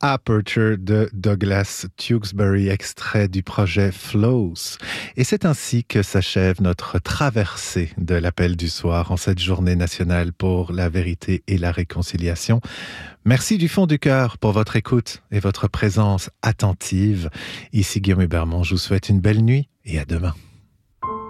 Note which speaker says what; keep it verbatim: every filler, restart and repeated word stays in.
Speaker 1: Aperture de Douglas Tewksbury, extrait du projet Flows. Et c'est ainsi que s'achève notre traversée de l'appel du soir en cette journée nationale pour la vérité et la réconciliation. Merci du fond du cœur pour votre écoute et votre présence attentive. Ici Guillaume Hubermont, je vous souhaite une belle nuit et à demain.